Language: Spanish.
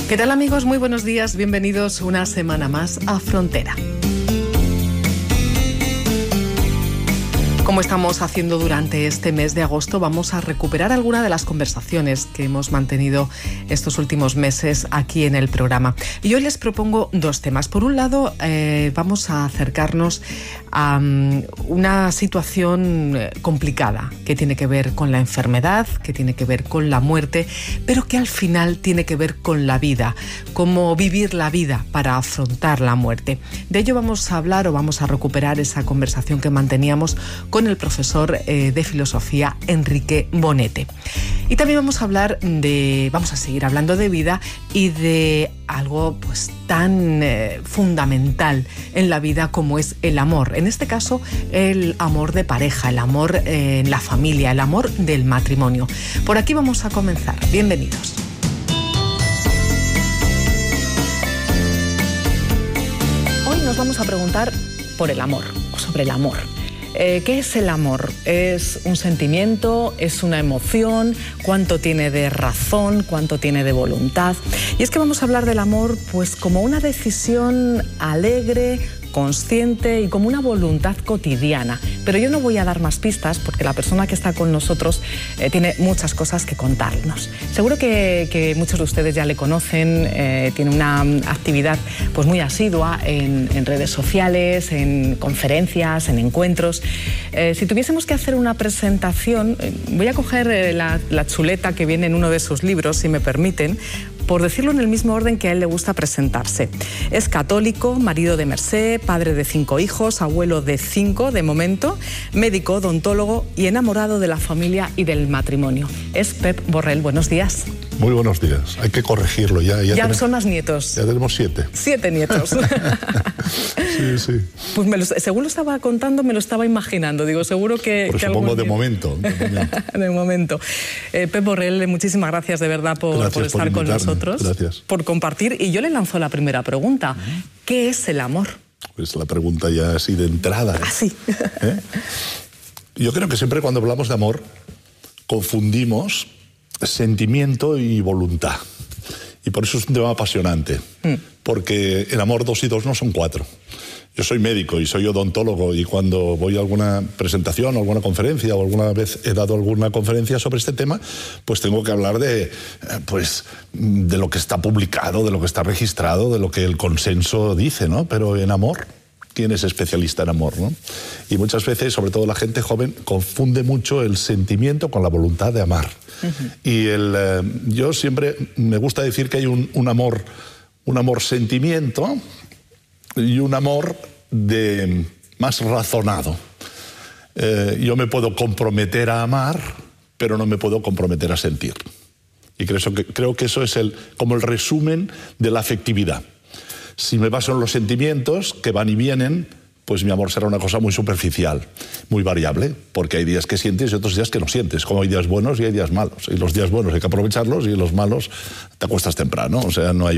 ¿Qué tal, amigos? Muy buenos días, bienvenidos una semana más a Frontera. Como estamos haciendo durante este mes de agosto, vamos a recuperar alguna de las conversaciones que hemos mantenido estos últimos meses aquí en el programa. Y hoy les propongo dos temas. Por un lado, vamos a acercarnos a una situación complicada que tiene que ver con la enfermedad, que tiene que ver con la muerte, pero que al final tiene que ver con la vida, cómo vivir la vida para afrontar la muerte. De ello vamos a hablar, o vamos a recuperar esa conversación que manteníamos con el profesor de filosofía Enrique Bonete. Y también vamos a seguir hablando de vida y de algo pues tan fundamental en la vida como es el amor. En este caso, el amor de pareja, el amor en la familia, el amor del matrimonio. Por aquí vamos a comenzar. Bienvenidos. Hoy nos vamos a preguntar por el amor, o sobre el amor. ¿Qué es el amor? ¿Es un sentimiento? ¿Es una emoción? ¿Cuánto tiene de razón? ¿Cuánto tiene de voluntad? Y es que vamos a hablar del amor pues como una decisión alegre, consciente y como una voluntad cotidiana. Pero yo no voy a dar más pistas porque la persona que está con nosotros tiene muchas cosas que contarnos. Seguro que muchos de ustedes ya le conocen, tiene una actividad pues muy asidua en redes sociales, en conferencias, en encuentros. Si tuviésemos que hacer una presentación, voy a coger la chuleta que viene en uno de sus libros, si me permiten, por decirlo en el mismo orden que a él le gusta presentarse. Es católico, marido de Mercé, padre de 5 hijos, abuelo de 5 de momento, médico, odontólogo y enamorado de la familia y del matrimonio. Es Pep Borrell. Buenos días. Muy buenos días. Hay que corregirlo ya. Ya son más nietos. Ya tenemos 7. 7 nietos. Sí. Pues según lo estaba contando, me lo estaba imaginando. Digo, seguro que... Pero supongo de momento. De momento. Pep Borrell, muchísimas gracias de verdad por estar con nosotros. Gracias. Por compartir. Y yo le lanzo la primera pregunta. ¿Qué es el amor? Pues la pregunta ya así de entrada. Así. Yo creo que siempre cuando hablamos de amor confundimos sentimiento y voluntad. Y por eso es un tema apasionante. Porque el amor 2 y 2 no son 4. Yo soy médico y soy odontólogo, y cuando voy a alguna presentación o alguna conferencia, o alguna vez he dado alguna conferencia sobre este tema, pues tengo que hablar de lo que está publicado, de lo que está registrado, de lo que el consenso dice, ¿no? Pero en amor, ¿quién es especialista en amor, no? Y muchas veces, sobre todo la gente joven, confunde mucho el sentimiento con la voluntad de amar. Y yo siempre me gusta decir que hay un amor sentimiento y un amor más razonado. Yo me puedo comprometer a amar, pero no me puedo comprometer a sentir. Y creo que eso es como el resumen de la afectividad. Si me baso en los sentimientos que van y vienen, pues mi amor será una cosa muy superficial, muy variable, porque hay días que sientes y otros días que no sientes, como hay días buenos y hay días malos. Y los días buenos hay que aprovecharlos, y los malos te acuestas temprano, o sea, no hay